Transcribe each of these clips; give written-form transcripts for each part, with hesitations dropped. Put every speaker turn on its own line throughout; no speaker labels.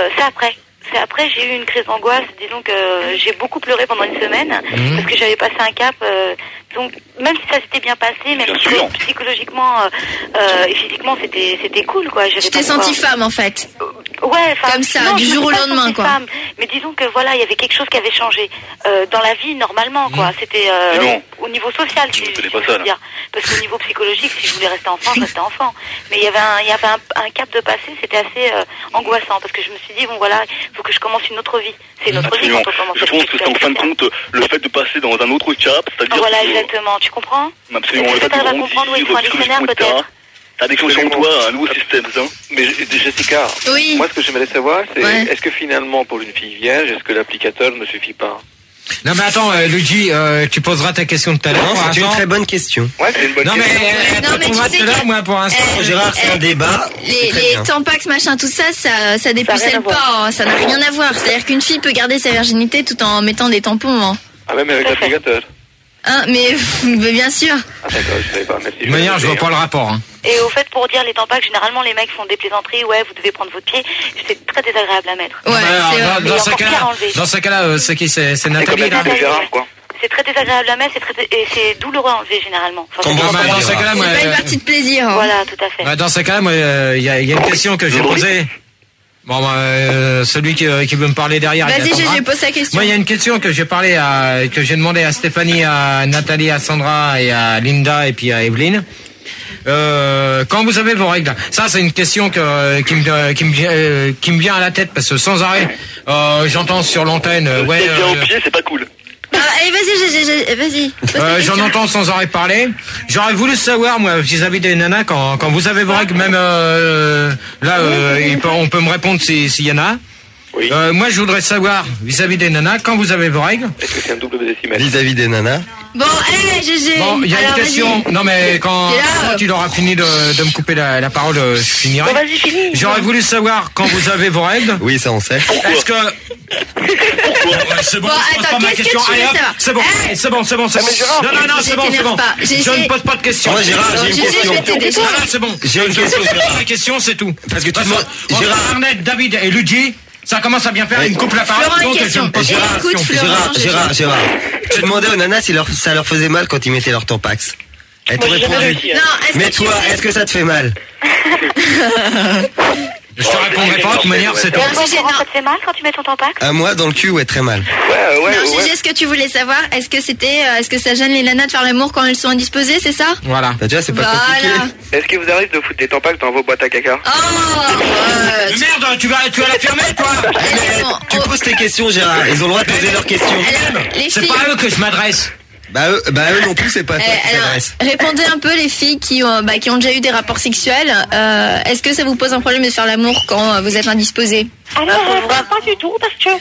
C'est après. J'ai eu une crise d'angoisse. Disons que j'ai beaucoup pleuré pendant une semaine parce que j'avais passé un cap. Donc même si ça s'était bien passé, même psychologiquement et physiquement, c'était cool, quoi.
Tu t'es sentie femme, en fait.
Ouais,
comme ça, du jour au lendemain, quoi.
Femme, mais disons que voilà, il y avait quelque chose qui avait changé dans la vie normalement, quoi. C'était au niveau social, si je veux dire. Parce qu'au niveau psychologique, si je voulais rester enfant, je restais enfant. Mais il y avait un cap de passé, c'était assez angoissant parce que je me suis dit bon voilà, il faut que je commence une autre vie. C'est une autre vie quand on commence.
Je pense que c'est en fin de compte le fait de passer dans un autre cap, c'est-à-dire.
Voilà, exactement. Tu comprends?
Absolument.
Est-ce que tu arrives à comprendre où il faut un dictionnaire peut-être?
T'as des questions toi, un nouveau système, ça.
Mais Jessica, moi ce que j'aimerais savoir, c'est est-ce que finalement pour une fille vierge, est-ce que l'applicateur ne suffit pas?
Non mais attends, Luigi, tu poseras ta question tout à l'heure.
Non, c'est une très bonne question.
Ouais, c'est une bonne question.
Non mais tu sais que
moi pour l'instant,
Gérard, c'est un débat.
Les Tampax, machin, tout ça, ça dépucelle pas, ça n'a rien à voir. C'est-à-dire qu'une fille peut garder sa virginité tout en mettant des tampons. Hein.
Ah même avec l'applicateur.
Mais bien sûr.
Ah d'accord, je savais pas. Merci.
De manière, je vois pas le rapport. Hein.
Et au fait, pour dire les tampacs, généralement les mecs font des plaisanteries. Ouais, vous devez prendre votre pied. C'est très désagréable à mettre.
Ouais, c'est
vrai.
Dans ce cas-là, c'est qui? C'est Nathalie là.
C'est très désagréable à mettre, et c'est douloureux à enlever généralement.
Enfin, dans ce cas-là, c'est pas une partie de plaisir. Hein.
Voilà, tout à fait.
Dans ce cas-là, moi, il y a une question que j'ai posée. Bon, celui qui veut me parler derrière.
Vas-y, j'ai posé sa question.
Moi, il y a une question que j'ai demandé à Stéphanie, à Nathalie, à Sandra et à Linda et puis à Evelyne. Quand vous avez vos règles, ça c'est une question qui me vient à la tête parce que sans arrêt, j'entends sur l'antenne.
Ouais. Au pied, c'est pas cool.
Allez, vas-y.
J'en entends sans arrêt parler. J'aurais voulu savoir, moi, vis-à-vis des nanas, quand vous avez vos règles, même là, on peut me répondre s'il y en a.
Oui.
Moi, je voudrais savoir, vis-à-vis des nanas, quand vous avez vos règles.
Est-ce que c'est un double décimal?
Vis-à-vis des nanas.
Bon, GG.
Bon, il y a une question. Non, mais quand tu auras fini de me couper la parole, je finirai.
Bon, vas-y, finis.
J'aurais voulu savoir quand vous avez vos règles.
Oui, ça on sait.
Est-ce que... C'est bon, je pose pas ma question. Allez, hop, c'est bon. C'est bon. Non, c'est bon. Je ne pose pas de questions.
Moi, Gérard, j'ai une question.
Non, c'est bon. J'ai une question. La question, c'est tout. Parce que Gérard, Arnett, David et Luigi, ça commence à bien faire, ils me coupent la parole.
Donc je me pose
Gérard, tu demandais aux nanas si ça leur faisait mal quand ils mettaient leur tampax. Elle te répondait. Mais toi, est-ce que ça te fait mal?
Je te répondrai pas, de toute manière, c'est tout.
Ça te fait mal quand tu mets ton tampac?
À moi, dans le cul, ouais, très mal.
Non, Gégé, ce que tu voulais savoir, est-ce que ça gêne les nanas de faire l'amour quand elles sont indisposées, c'est ça?
Voilà.
Bah, déjà, c'est pas compliqué.
Est-ce qu'il vous arrive de foutre des tampacs dans vos boîtes à caca?
Merde, tu vas l'affirmer, toi?
Tu poses tes questions, Gérard. Ils ont le droit de poser leurs questions.
C'est pas à eux que je m'adresse.
Bah eux non plus, c'est pas toi qui s'adresse.
Répondez un peu les filles qui ont déjà eu des rapports sexuels. Est-ce que ça vous pose un problème de faire l'amour quand vous êtes indisposé?
Alors, pas du tout, parce que...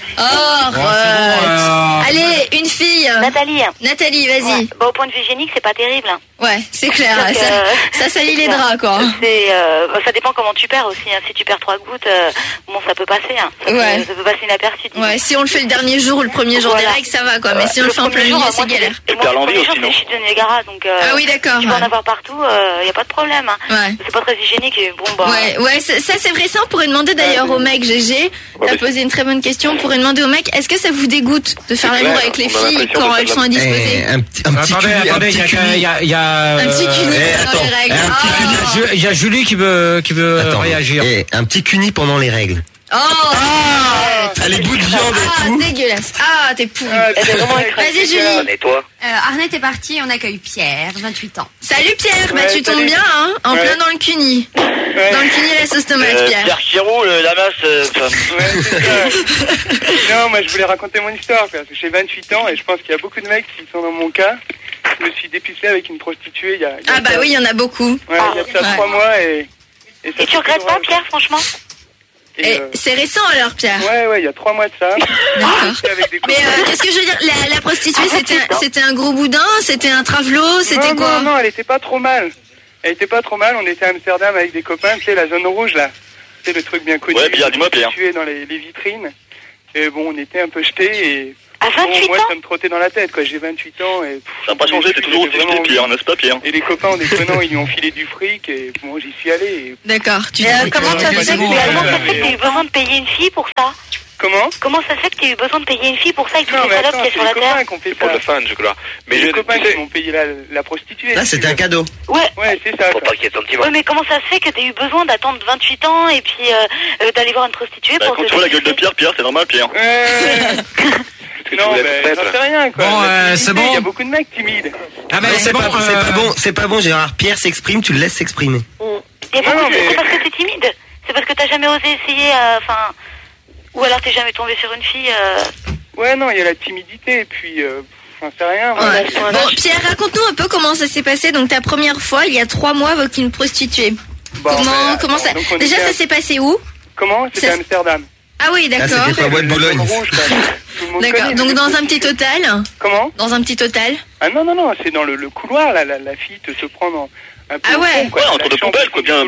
Allez, une fille. Nathalie, vas-y.
Ouais. Bah, au point de vue hygiénique, c'est pas terrible. Hein.
Ouais, c'est clair. Ça salit les draps, quoi.
Ça dépend comment tu perds aussi. Hein. Si tu perds 3 gouttes, bon, ça peut passer. Hein. Ça peut passer inaperçu.
Ouais, si on le fait le dernier jour ou le premier jour des règles, ça va, quoi. Mais si on le fait en plein milieu, c'est galère.
Tu perds l'envie aussi, non?
Je suis de Niagara, donc...
Ah oui, d'accord.
Tu peux en avoir partout, y a pas de problème. Hein.
Ouais.
C'est pas très hygiénique. Bon, bah...
Ouais, ça c'est vrai. Ça, on pourrait demander d'ailleurs au mec, GG. T'as posé une très bonne question. On pourrait demander au mec, est-ce que ça vous dégoûte de faire l'amour avec les filles quand elles sont indisposées?
Un petit cuni. Il y a
un petit cuni pendant les règles.
Il y a Julie qui veut réagir.
Un petit cuni pendant les règles. T'as les bouts de viande et tout.
Dégueulasse. T'es pourri. Vas-y, Julie.
Et toi?
Arnett est parti, on accueille Pierre, 28 ans.
Salut Pierre, tu tombes bien, hein, en plein dans le cuni. Dans le cuni et la sauce tomate, Pierre.
Pierre qui roule, la masse.
Non, moi je voulais raconter mon histoire, parce que j'ai 28 ans et je pense qu'il y a beaucoup de mecs qui sont dans mon cas. Je me suis dépucelé avec une prostituée il y a
bah oui, il y en a beaucoup.
Ouais, il y a ça 3 mois et
tu regrettes pas, Pierre, franchement?
Et c'est récent alors, Pierre?
Ouais, il y a 3 mois de ça.
D'accord. Mais qu'est-ce que je veux dire, la prostituée, c'était un gros boudin, c'était un travelot, c'était quoi?
Non, elle était pas trop mal. On était à Amsterdam avec des copains, tu sais, la zone rouge là. C'est le truc bien connu.
Ouais, Pierre, dis-moi, Pierre.
Situé dans les vitrines. Et bon, on était un peu jetés et...
À 28
moi,
ans
ça me trottait dans la tête, quoi. J'ai 28 ans et...
Ça n'a pas changé, c'est toujours aussi j'étais Pierre, n'est-ce pas, Pierre?
Et les copains, en déconnant, ils lui ont filé du fric et bon, j'y suis allé. Et...
D'accord.
Comment ça se fait que tu as eu besoin de payer une fille pour ça? Comment ça se fait que tu as eu besoin de payer une fille pour ça avec toutes les salopes qu'il y a sur la terre?
C'est pour le fan, je crois.
Mais les copains qui m'ont payé la prostituée.
Là, c'était un cadeau.
Ouais,
c'est ça.
Faut pas qu'il y ait sentiment.
Ouais, mais comment ça se fait que tu as eu besoin d'attendre 28 ans et puis d'aller voir une prostituée pour...
Quand tu vois la gueule de Pierre, c'est normal, Pierre.
Non, mais j'en sais rien, quoi.
Bon, c'est bon.
Il y a beaucoup de mecs timides.
Ah, mais c'est pas bon, Gérard. Pierre s'exprime, tu le laisses s'exprimer.
C'est parce que t'es timide. C'est parce que t'as jamais osé essayer, ou alors t'es jamais tombé sur une fille.
Ouais, non, il y a la timidité et puis... j'en sais rien.
Ouais. Bon, Pierre, raconte-nous un peu comment ça s'est passé. Donc ta première fois, il y a 3 mois avec une prostituée. Comment ça... Déjà, ça s'est passé où?
Comment? C'était à Amsterdam.
Ah oui, d'accord.
C'était pas Bois de Boulogne.
D'accord, donc dans un petit hôtel.
Comment?
Dans un petit hôtel.
Ah non, c'est dans le couloir, là, la fille te prend dans... Un peu
ouais.
Ouais, entre deux poubelles, quoi, bien.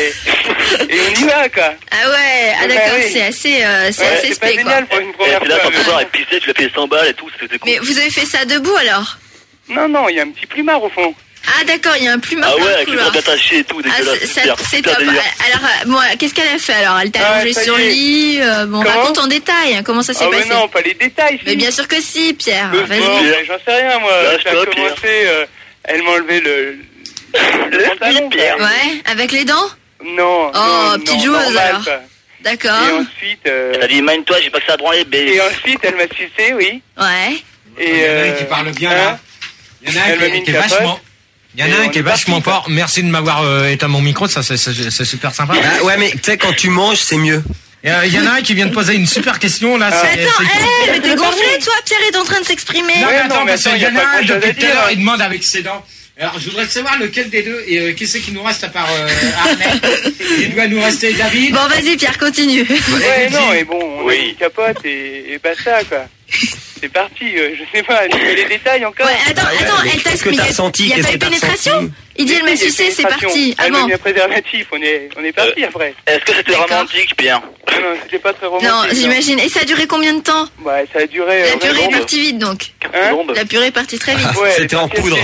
Et on y va, quoi.
Ah ouais, d'accord, c'est assez
c'est pas génial pour une première fois.
Et là, quand tu vas et pisser, tu l'as payé 100 balles et tout, c'était cool.
Mais vous avez fait ça debout, alors?
Non, il y a un petit plumard, au fond.
Ah d'accord, il y a un plumard dans le couloir.
Ah ouais, avec les bras attachés et tout, dégueulasse.
C'est top. Alors, bon, qu'est-ce qu'elle a fait alors? Elle t'a allongé sur le lit. Raconte en détail, comment ça s'est passé.
Non, pas les détails.
Mais bien sûr que si, Pierre.
Vas-y. J'en sais rien, moi. Ça a commencé, elle m'a enlevé le pantalon.
Ouais, avec les dents?
Non.
Oh, petite joueuse alors. D'accord.
Et ensuite...
Elle a dit, mine-toi, j'ai pas que ça à branler, bébé.
Et ensuite, elle m'a sucé, oui.
Ouais.
Et
il y en a un qui parle bien, là. Il y en a un qui est vachement... Il y en a un qui est vachement fort. Merci de m'avoir éteint mon micro, ça c'est super sympa.
Bah, ouais, mais tu sais, quand tu manges, c'est mieux.
Il y en a un qui vient de poser une super question là.
Attends, mais t'es gonflé, toi, Pierre est en train de s'exprimer.
Non, attends, parce qu'il y en a un depuis tout à l'heure, il demande avec ses dents. Alors, je voudrais savoir lequel des deux, et qui c'est qui nous reste à part Arnel. Il doit nous rester David.
Bon, vas-y, Pierre, continue.
Ouais, non, et bon, on a une capote et basta, quoi. C'est parti, je sais pas, tu veux les détails encore?
Ouais, attends, elle t'a expliqué. Il y a pas eu pénétration? Il dit elle m'a sucé, c'est parti.
Elle m'a mis un préservatif, on est parti après.
Est-ce que c'était romantique, Pierre?
Non, c'était pas très romantique.
Non, j'imagine. Et ça a duré combien de temps?
Ouais, ça a duré...
La purée est partie vite, donc. La purée est partie très vite.
Ouais, c'était en poudre.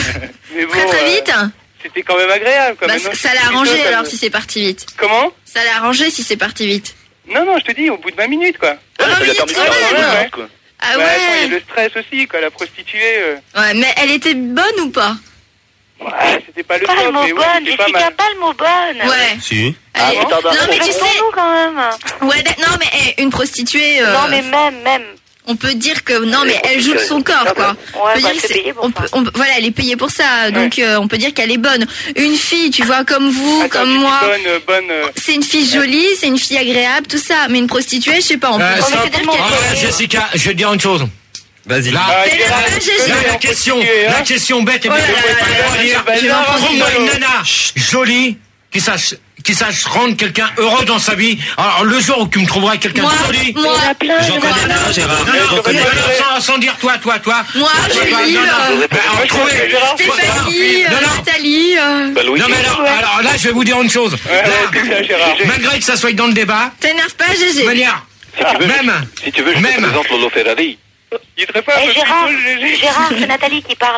Très vite?
C'était quand même agréable, quoi.
Ça l'a arrangé alors si c'est parti vite.
Comment?
Ça l'a arrangé si c'est parti vite.
Non, je te dis, au bout de 20 minutes, quoi.
20 minutes quand même. Ah ouais.
Il y a le stress aussi, quoi, la prostituée.
Ouais, mais elle était bonne ou pas?
Ouais, c'était pas le
top, mais
ouais, c'était pas mal.
Pas le mot bonne.
Ouais.
Si.
Non, mais tu sais...
quand même.
Ouais, non, mais une prostituée...
Non, mais même...
On peut dire que non, mais elle joue de son corps, quoi.
Ouais,
voilà, elle est payée pour ça, donc on peut dire qu'elle est bonne. Une fille, tu vois, comme vous, comme moi, c'est une fille jolie, c'est une fille agréable, tout ça. Mais une prostituée, je sais pas. On peut dire qu'elle...
Jessica, je vais te dire une chose.
Vas-y.
La question bête et bien. Trouve-moi une nana jolie qui sache rendre quelqu'un heureux dans sa vie. Alors, le jour où tu me trouveras quelqu'un de joli...
Moi,
j'en connais plein, Gérard.
Sans dire toi.
Moi, Julie, Stéphanie, Nathalie...
Non, mais alors là, je vais vous dire une chose. Malgré que ça soit dans le débat...
T'énerve pas, Gégé.
Si tu veux, je te présente Lolo Ferrari.
Gérard, c'est Nathalie qui parle.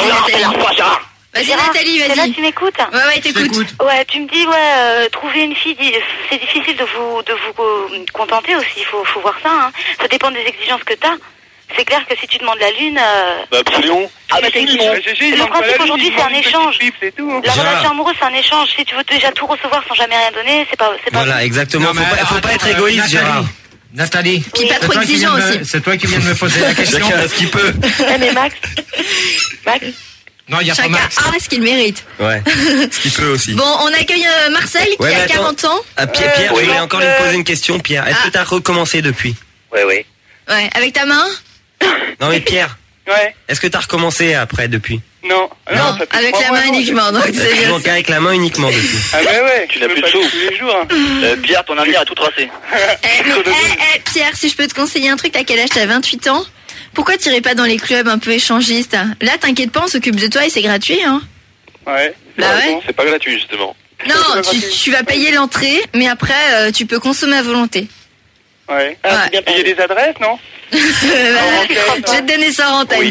Vas-y Nathalie, vas-y.
C'est là, tu m'écoutes?
Ouais, t'écoutes.
Ouais, tu me dis, trouver une fille, c'est difficile de vous contenter aussi, il faut voir ça, hein. Ça dépend des exigences que t'as. C'est clair que si tu demandes la lune...
absolument.
Le principe aujourd'hui, c'est un échange. La relation amoureuse, c'est un échange. Si tu veux déjà tout recevoir sans jamais rien donner, c'est pas...
Voilà, exactement. Faut pas être égoïste, Gérard.
Nathalie,
puis pas trop exigeant aussi.
C'est toi qui viens de me poser la question.
Chacun ce qu'il peut.
Mais Max.
Non, il y a pas Max.
Chacun a ce qu'il mérite.
Ouais, ce qu'il peut aussi.
Bon, on accueille Marcel qui a 40 ans.
Pierre, je voulais encore lui poser une question. Pierre, est-ce que t'as recommencé depuis?
Oui.
Ouais, avec ta main?
Non mais Pierre.
Ouais.
Est-ce que t'as recommencé après depuis?
Non,
avec la main uniquement, donc c'est bien.
Donc avec la main uniquement depuis.
Ah ouais,
tu n'as plus de sous
tous les jours.
Pierre, ton avenir a tout tracé.
Pierre, si je peux te conseiller un truc, t'as quel âge? T'as 28 ans? Pourquoi t'irais pas dans les clubs un peu échangistes? Là, t'inquiète pas, on s'occupe de toi et c'est gratuit, hein.
Ouais.
Bah ouais.
C'est pas gratuit, justement.
Non, tu vas payer l'entrée, mais après, tu peux consommer à volonté.
Ouais. Ah, c'est bien payé des adresses, non?
Je vais te donner ça en antenne.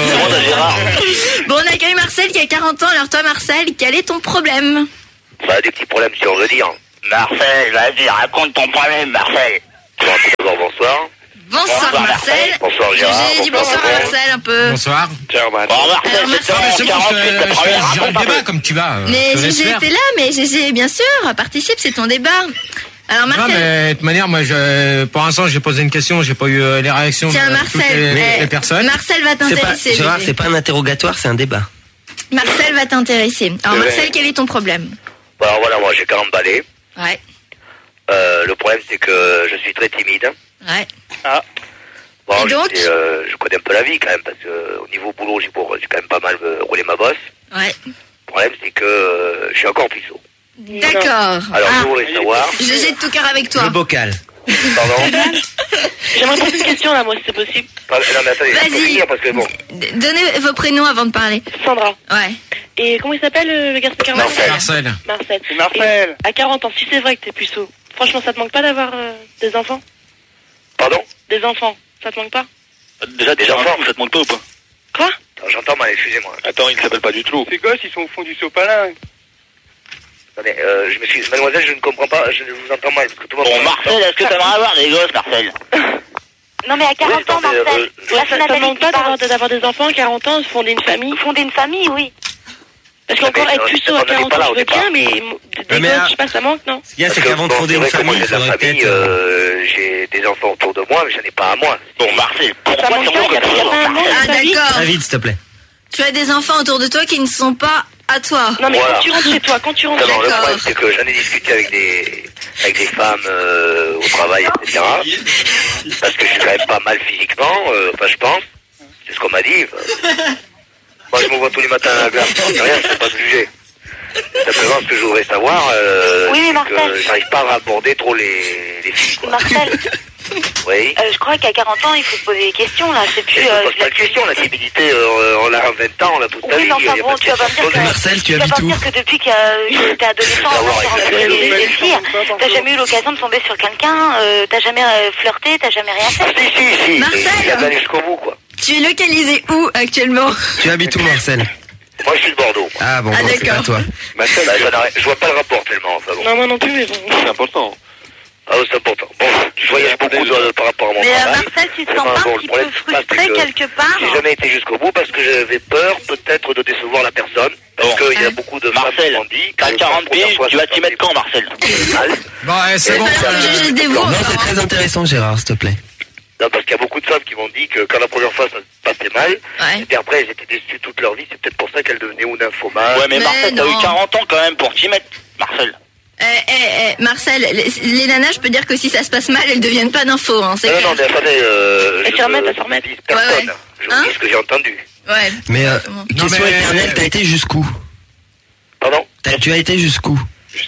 Bon, on accueille Marcel qui a 40 ans. Alors toi, Marcel, quel est ton problème?
Bah, des petits problèmes si on veut dire. Marcel, vas-y, raconte ton problème, Marcel. Bonsoir.
Bonsoir Marcel.
Bonsoir Gérard.
J'ai dit bonsoir à Marcel un peu.
Bonsoir.
Ciao Marcel.
C'est bon, je gère le débat comme tu vas.
Mais Gégé était là, mais Gégé, bien sûr, participe, c'est ton débat. Alors Marcel.
Non, mais de toute manière, moi, pour l'instant, j'ai posé une question, j'ai pas eu les réactions de toutes les personnes.
Marcel va t'intéresser.
Gérard, c'est pas un interrogatoire, c'est un débat.
Marcel va t'intéresser. Alors Marcel, quel est ton problème?
Alors voilà, moi j'ai 40 balais.
Ouais.
Le problème c'est que je suis très timide.
Ouais.
Ah. Bon,
et donc
je connais un peu la vie quand même, parce que au niveau boulot, j'ai quand même pas mal roulé ma bosse.
Ouais.
Le problème c'est que je suis encore puceau.
D'accord.
Alors je voulais savoir.
Gégé de tout cœur avec toi.
Le bocal.
Pardon.
J'aimerais poser une question là, moi, si c'est possible.
Non mais attendez,
vas-y.
Parce que bon.
Donnez vos prénoms avant de parler.
Sandra.
Ouais.
Et comment il s'appelle le garçon de 40 ans?
Marcel.
C'est Marcel.
À 40 ans, si c'est vrai que t'es puceau, franchement, ça te manque pas d'avoir des enfants?
Pardon?
Des enfants, ça te manque pas?
Déjà, des enfants, ça te manque pas ou pas?
Quoi?
J'entends mal, excusez-moi.
Attends, il s'appelle pas du tout.
Ces gosses, ils sont au fond du sopalin.
Attendez, je m'excuse, mademoiselle, je ne comprends pas, je vous entends mal. Parce que tout le monde
bon, Marcel, est-ce que t'aimerais avoir des gosses, Marcel?
Non, mais à 40 ans, Marcel. Ça te manque pas d'avoir des enfants à 40 ans, fonder une famille?
Fonder une famille, oui.
Parce qu'encore être puceau à 40 ans, je veux bien, mais des gosses, je sais pas, ça manque, non?
Ce qu'il y a, c'est qu'avant de fonder une famille, il faudrait peut-être...
j'ai des enfants autour de moi, mais j'en ai pas à moi.
Bon, Marcel,
ça manque pas, il y a pas un monde.
Ah, d'accord.
Très vite, s'il te plaît.
Tu as des enfants autour de toi qui ne sont pas à toi.
Non, mais quand tu rentres chez toi, quand tu rentres chez toi.
Le problème, c'est que j'en ai discuté avec des femmes au travail, etc. Parce que je suis quand même pas mal physiquement, enfin, je pense. C'est ce qu'on m'a dit. Moi, je me vois tous les matins à la glace. Rien, je ne peux pas te juger. Simplement, ce que je voudrais savoir,
oui,
c'est que j'arrive pas à aborder trop les filles, quoi.
Marcel.
Oui.
Je crois qu'à 40 ans, il faut se poser des questions, là. C'est plus.
Je pose pas de questions, la timidité, on l'a à 20 ans, on l'a toute sa vie.
Oui, enfin bon, tu vas pas me dire que.
Marcel, tu habites où?
Tu vas pas me dire que depuis que t'es adolescent, tu rencontres les filles, t'as jamais eu l'occasion de tomber sur quelqu'un, t'as jamais flirté, t'as jamais rien fait.
Si.
Marcel.
Il a d'aller jusqu'au bout, quoi.
Tu es localisé où actuellement?
Tu habites où, Marcel?
Moi, je suis de Bordeaux.
Ah bon, c'est pas toi.
Marcel, je vois pas le rapport tellement, enfin bon.
Non, moi non plus, mais bon.
C'est important.
Ah oui, c'est important. Bon, je voyage beaucoup par rapport à mon travail.
Mais Marcel, tu te sens pas un petit peu frustré quelque part?
J'ai jamais été jusqu'au bout parce que j'avais peur peut-être de décevoir la personne. Parce qu'il y a beaucoup de femmes qui m'ont dit...
T'as 40 piges, tu vas t'y mettre quand, Marcel?
Bon, c'est bon.
Non, c'est très intéressant, Gérard, s'il te plaît.
Non, parce qu'il y a beaucoup de femmes qui m'ont dit que quand la première fois ça se passait mal, et puis après elles étaient déçues toute leur vie, c'est peut-être pour ça qu'elles devenaient ou nymphomane.
Ouais, mais Marcel, t'as eu 40 ans quand même pour t'y mettre, Marcel.
Marcel, les nanas, je peux dire que si ça se passe mal, elles deviennent pas d'infos, hein, c'est clair.
Non, mais attendez,
elles s'en remettent.
Personne. Je vous dis ce que j'ai entendu.
Ouais.
Mais, question éternelle, t'as été jusqu'où?
Pardon?
Tu as été jusqu'où?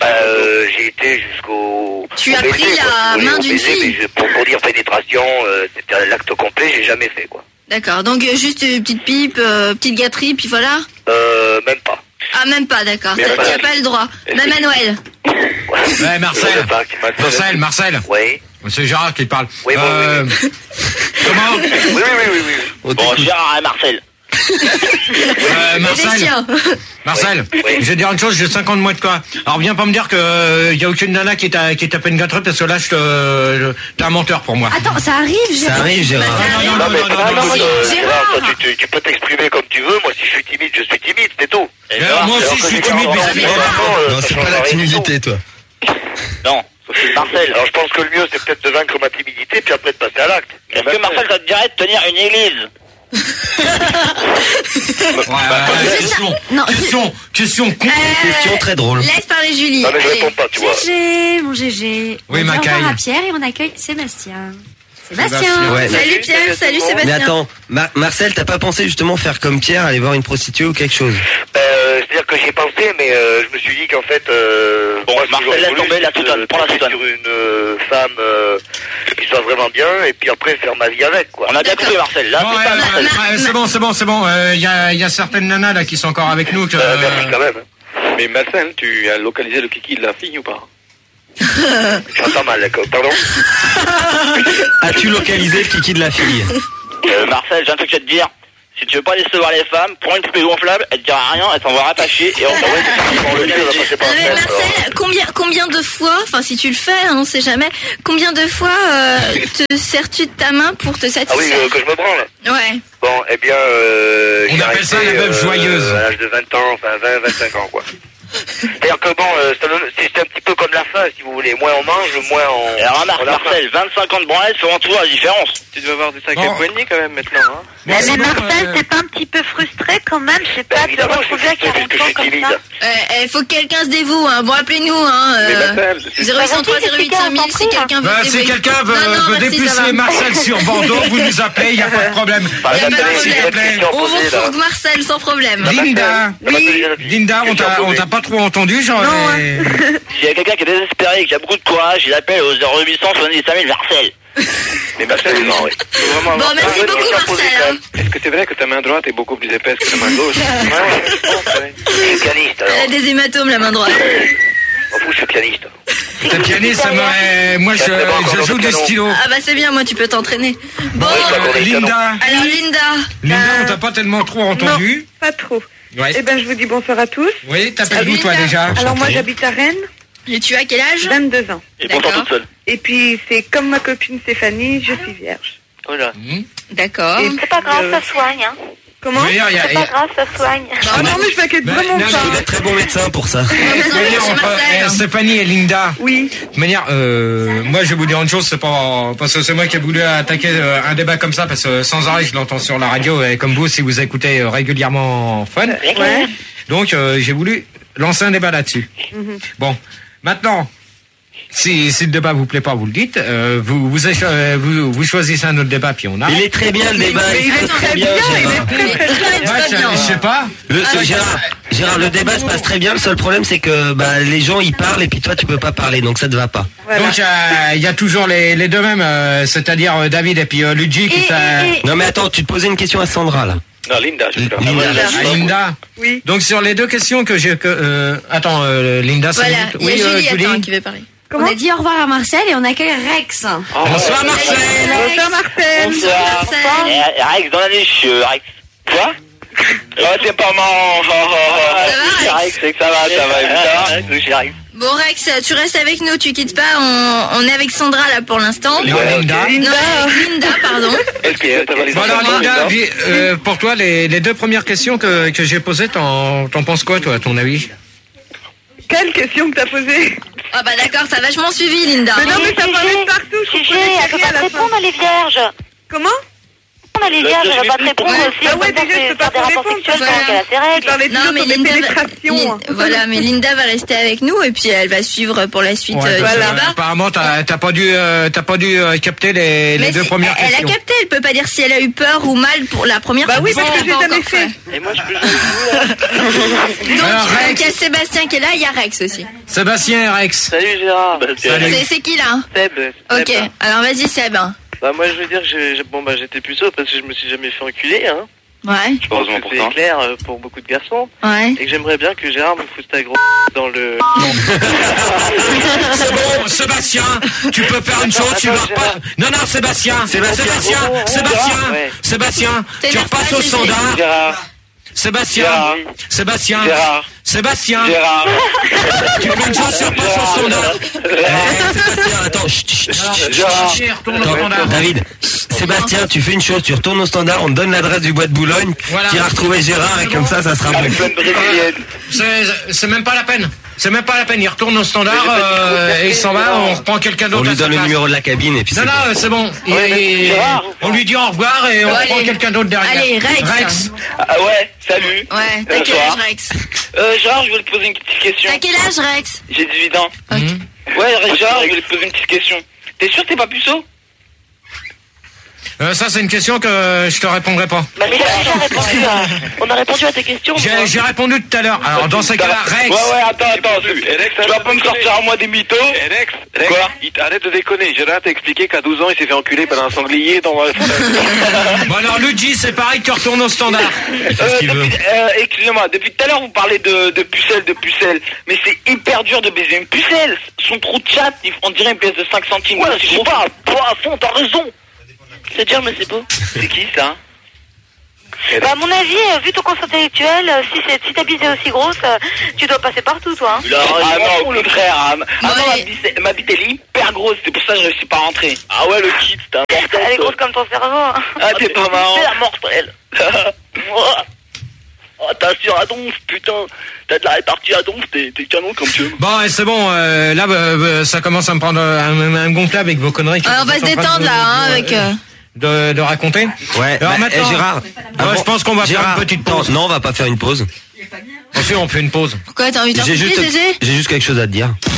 J'ai été jusqu'au...
Tu as pris la main d'une fille?
Mais pour dire pénétration, c'était l'acte complet, j'ai jamais fait, quoi.
D'accord, donc juste petite pipe, petite gâterie, puis voilà?
Même pas.
Ah, même pas, d'accord. Tu n'as pas le droit. Même à Noël.
Ouais, Marcel.
Oui.
C'est Gérard qui parle.
Oui, oui.
Comment?
Oui.
Bon, Gérard et Marcel.
Marcel, je vais te dire une chose, j'ai 50 mois de quoi. Alors viens pas me dire que y a aucune nana qui t'a tapé une gâterie parce que là t'es un menteur pour moi.
Attends, ça arrive, Gérard.
Ça arrive, Gérard.
Gérard, tu peux t'exprimer comme tu veux. Moi, si je suis timide, je suis timide, c'est tout.
Moi aussi, je suis timide, mes amis.
Non, c'est pas la timidité, toi.
Non.
Marcel, alors je pense que le mieux c'est peut-être de vaincre ma timidité puis après de passer à l'acte.
Est-ce que Marcel, ça te dirait de tenir une église?
Question con.
Question très drôle.
Laisse parler Julie.
Non mais je réponds pas, tu vois.
Gégé, mon Gégé.
Oui,
on
Macaille.
à Pierre et on accueille Sébastien.
Ouais.
Salut Pierre, salut Sébastien.
Mais attends, Marcel, t'as pas pensé justement faire comme Pierre, aller voir une prostituée ou quelque chose?
C'est-à-dire que j'y ai pensé, mais je me suis dit qu'en fait...
bon, Marcel, laisse tomber la soutane, prends la soutane.
Sur une femme qui soit vraiment bien, et puis après faire ma vie avec, quoi.
On a bien compris, Marcel. Là,
c'est bon. Il y a certaines nanas là qui sont encore avec nous.
Merci quand même.
Mais Marcel, tu as localisé le kiki de la fille ou pas?
J'entends mal, d'accord. Pardon.
As-tu localisé le kiki de la fille?
Marcel, j'ai un truc à te dire. Si tu veux pas décevoir les femmes, prends une poupée gonflable, elle te dira rien, elle s'en va rattacher et on va
Marcel, combien de fois, enfin si tu le fais, on sait jamais, combien de fois te sers-tu de ta main pour te satisfaire?
Ah oui, que je me branle.
Ouais.
Bon, eh bien,
on appelle ça la meuf joyeuse.
À l'âge de 20 ans, enfin 20-25 ans, quoi. C'est-à-dire que bon, c'est un petit peu comme la faim, si vous voulez. Moins on mange, moins on...
Alors remarque, Marcel, 25 ans de branlette feront tout la différence.
Tu dois avoir des sacs à poignée quand même maintenant, hein.
Mais Marcel, t'es pas un petit peu frustré quand même, je sais pas, de te retrouver à 40 ans comme ça.
Faut que quelqu'un se dévoue, hein. Bon, appelez-nous, hein. 0803 085 000 si quelqu'un veut
si quelqu'un veut dépuceler Marcel sur Bordeaux, vous nous appelez, il n'y a pas de problème.
On vous retrouve Marcel sans problème.
Linda, on t'a pas trop entendu, genre.
S'il y a quelqu'un qui est désespéré et qui a beaucoup de courage, il appelle au 0800 75 000 Marcel.
Mais Marcel, non, oui.
Bon, merci beaucoup, Marcel.
Est-ce que c'est vrai que ta main droite est beaucoup plus épaisse que ta main gauche?
Je suis pianiste, alors.
Elle a des hématomes, la main droite.
Je suis pianiste.
T'es pianiste, moi je joue du stylo.
Ah bah c'est bien, moi tu peux t'entraîner. Bon,
Linda.
Alors Linda,
on t'a pas tellement trop entendu.
Non, pas trop.
Ouais.
Eh ben je vous dis bonsoir à tous.
Oui, t'appelles où toi déjà?
Alors moi j'habite à Rennes.
Et tu as quel âge?
22 ans.
Et bonsoir toute seule.
Et puis c'est comme ma copine Stéphanie, je suis vierge.
Voilà.
D'accord.
C'est pas grave, ça soigne, hein.
Comment?
C'est pas grave, ça soigne.
Ah non, mais je m'inquiète vraiment pas.
Il est très bon médecin pour ça.
Stéphanie et Linda.
Oui.
De manière, moi je vais vous dire une chose, c'est pas parce que c'est moi qui ai voulu attaquer un débat comme ça, parce que sans arrêt je l'entends sur la radio et comme vous si vous écoutez régulièrement Fun.
Ouais.
Donc j'ai voulu lancer un débat là-dessus. Bon, maintenant. Si le débat vous plaît pas, vous le dites. Vous choisissez un autre débat, puis on a.
Il est très bien le débat.
Il est très bien.
Je sais pas.
Gérard, le débat se passe très bien. Le seul problème, c'est que les gens ils parlent et puis toi tu peux pas parler, donc ça te va pas.
Voilà. Donc il y a toujours les deux mêmes, c'est-à-dire David et puis Luigi qui
Non mais attends, tu te posais une question à Sandra là.
Non, Linda, je sais pas.
Linda.
Oui.
Donc sur les deux questions que j'ai attends, Linda,
voilà, il y a Julie qui veut parler.
On a dit au revoir à Marcel et on accueille Rex.
Bonsoir Marcel.
Bonsoir Marcel.
Bonsoir. Rex dans la niche, Rex. Quoi? C'est pas marrant. Rex, c'est que ça va, évidemment.
Bon Rex, tu restes avec nous, tu quittes pas, on est avec Sandra là pour l'instant.
Non, Linda.
Non, avec Linda, pardon.
Bon alors Linda, pour toi les deux premières questions que j'ai posées, t'en penses quoi toi, à ton avis?
Quelle question que t'as posée?
Ah bah d'accord, t'as vachement suivi Linda.
Mais non mais ça parlait de partout, je comprenais
elle peut pas te répondre, elle est vierge.
Comment?
Elle est vierge, elle va pas te répondre aussi.
Ah ouais, déjà je peux pas te répondre.
Non mais Linda, voilà, mais Linda va rester avec nous et puis elle va suivre pour la suite du débat.
Apparemment t'as pas dû capter les deux premières questions.
Elle a capté, elle peut pas dire si elle a eu peur ou mal pour la première fois.
Bah oui, parce que j'ai jamais fait.
Et moi je peux jouer.
Donc il y a Sébastien qui est là, il y a Rex aussi.
Sébastien et Rex.
Salut Gérard.
C'est qui là?
Seb.
Ok, alors vas-y Seb.
Bah moi je veux dire que j'étais puceau parce que je me suis jamais fait enculer, hein.
Ouais.
Je pense que c'est clair pour beaucoup de garçons.
Ouais.
Et que j'aimerais bien que Gérard me foute ta grosse dans le...
C'est bon, Sébastien, tu peux faire une chose, tu vas pas... Non, Sébastien, tu repasses au standard.
Gérard.
Sébastien. Tu fais une chose sur passe au standard.
Sébastien, attends. David, Sébastien, tu fais une chose, tu retournes au standard, on te donne l'adresse du bois de Boulogne, tu iras retrouver Gérard et comme ça sera bon.
C'est même pas la peine. Il retourne au standard et il s'en va, on reprend quelqu'un d'autre.
On lui donne le numéro de la cabine et puis
Non, c'est bon. On lui dit au revoir et on reprend quelqu'un d'autre derrière.
Allez, Rex.
Ah ouais, salut.
Ouais, t'as quel âge Rex?
Gérard, je voulais te poser une petite question.
T'as quel âge Rex?
J'ai 18 ans. Ouais, Gérard, je voulais te poser une petite question. T'es sûr que t'es pas puceau?
Ça, c'est une question que je te répondrai pas.
Bah, mais on a répondu à tes questions.
J'ai répondu tout à l'heure. Alors, dans ces cas-là, Rex.
Ouais, attends. Tu vas pas me sortir à moi des mythos?
Rex, quoi? Arrête de déconner. Gérard t'a expliqué qu'à 12 ans, il s'est fait enculer par un sanglier dans la...
Bon, alors, Luigi, c'est pareil, tu retournes au standard.
Excusez-moi, depuis tout à l'heure, vous parlez de pucelles. Mais c'est hyper dur de baiser une pucelle. Son trou de chat, on dirait une pièce de 5 centimes.
Ouais, je sais pas, à fond, t'as raison. C'est dur, mais c'est beau.
C'est qui, ça?
Bah, à mon avis, vu ton conscience intellectuelle, si ta bise est aussi grosse, tu dois passer partout, toi. Hein.
Non, au contraire. Ma bite, elle est hyper grosse, c'est pour ça que je réussis pas à rentrer. Ah ouais, le kit, c'est important.
Elle est grosse comme ton cerveau.
Ah, t'es pas marrant.
C'est la mortelle.
Oh, t'as sur à donf, putain. T'as de la répartie à donf, t'es canon comme tu veux.
Bon, c'est bon, là, ça commence à me prendre un gonflable avec vos conneries.
On va se détendre, là, hein, avec...
De raconter.
Ouais.
Alors maintenant,
Gérard,
je pense qu'on va faire une petite pause.
Non, on va pas faire une pause.
Ensuite, on fait une pause.
Pourquoi t'as envie de faire
J'ai juste quelque chose à te dire.